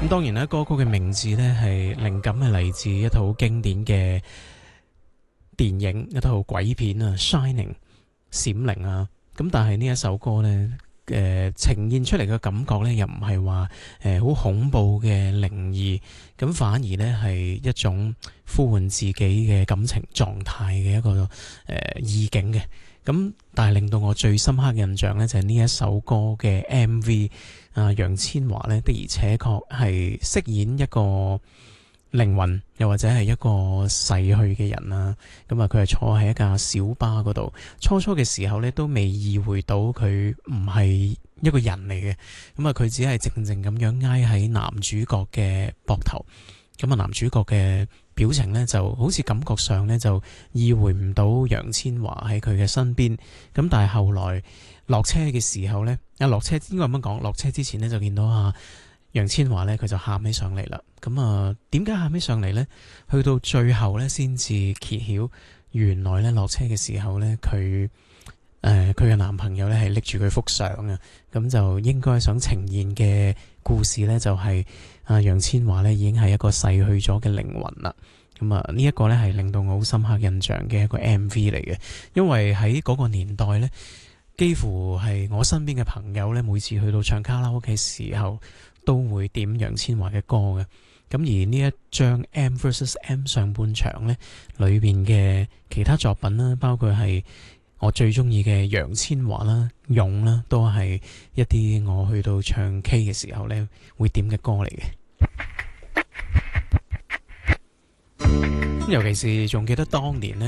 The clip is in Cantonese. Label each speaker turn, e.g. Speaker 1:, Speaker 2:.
Speaker 1: 咁當然啦，歌曲嘅名字呢係靈感係嚟自一套經典嘅電影，一套鬼片啊，《Shining》閃靈啊。咁但係呢一首歌呢，呈現出嚟嘅感覺呢，又唔係話好恐怖嘅靈異，咁反而呢係一種呼喚自己嘅感情狀態嘅一個意境嘅。咁但係令到我最深刻嘅印象呢，就係呢一首歌嘅 MV 啊，楊千嬅呢的而且確係飾演一個靈魂，又或者係一個逝去嘅人啊。咁啊，佢係坐喺一架小巴嗰度，初嘅時候呢都未意會到佢唔係一個人嚟嘅。咁啊，佢只係靜靜咁樣挨喺男主角嘅膊頭。咁啊，男主角嘅表情呢，就好似感覺上呢，就意會唔到楊千嬅喺佢嘅身邊。咁但係後來落車嘅時候呢，落車應該咁樣講，落車之前呢，就見到楊千嬅呢，佢就喊起上嚟啦。咁啊，點解喊起上嚟呢？去到最後呢，先至揭曉，原來呢，落車嘅時候呢，佢嘅男朋友呢係拎住佢幅相啊。咁就應該想呈現嘅故事呢，就係楊千嬅呢已經係一個逝去咗嘅靈魂啦。咁啊，呢一個呢係令到我好深刻印象嘅一個 MV 嚟嘅，因為喺嗰個年代呢，幾乎係我身邊嘅朋友呢，每次去到唱卡拉 OK 嘅時候，都會點楊千嬅嘅歌嘅。咁而呢一張 M vs M 上半場呢，裏邊嘅其他作品啦，包括係我最中意嘅楊千嬅啦、勇啦，都係一啲我去到唱 K 嘅時候呢會點嘅歌嚟嘅。尤其是仲記得當年呢。